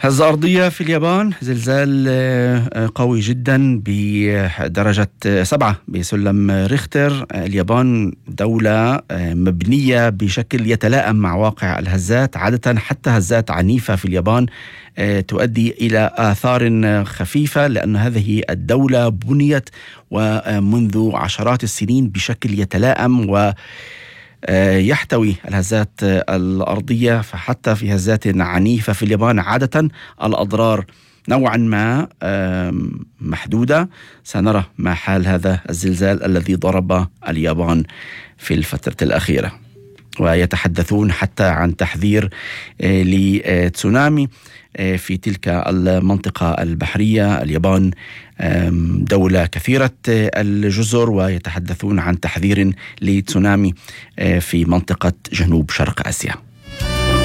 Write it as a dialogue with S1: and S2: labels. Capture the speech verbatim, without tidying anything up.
S1: هزة أرضية في اليابان، زلزال قوي جدا بدرجة سبعة بسلم ريختر. اليابان دولة مبنية بشكل يتلائم مع واقع الهزات، عادة حتى هزات عنيفة في اليابان تؤدي إلى آثار خفيفة، لأن هذه الدولة بنيت ومنذ عشرات السنين بشكل يتلائم و يحتوي الهزات الأرضية. فحتى في هزات عنيفة في اليابان عادة الأضرار نوعا ما محدودة. سنرى ما حال هذا الزلزال الذي ضرب اليابان في الفترة الأخيرة، ويتحدثون حتى عن تحذير لتسونامي في تلك المنطقة البحرية. اليابان دولة كثيرة الجزر، ويتحدثون عن تحذير لتسونامي في منطقة جنوب شرق آسيا.